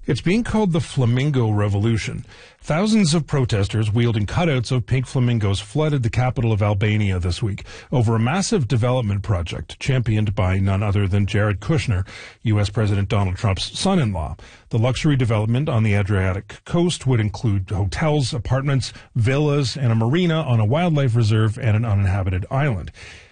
It's being called the Flamingo Revolution. Thousands of protesters wielding cutouts of pink flamingos flooded the capital of Albania this week over a massive development project championed by none other than Jared Kushner, U.S. President Donald Trump's son-in-law. The luxury development on the Adriatic coast would include hotels, apartments, villas, and a marina on a wildlife reserve and an uninhabited island.